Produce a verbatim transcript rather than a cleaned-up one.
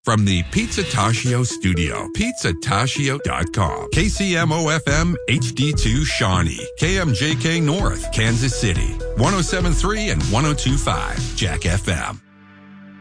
From the Pizzatascio studio, pizzatascio dot com. K C M O F M H D two Shawnee, K M J K North, Kansas City, one oh seven point three and one oh two point five Jack F M.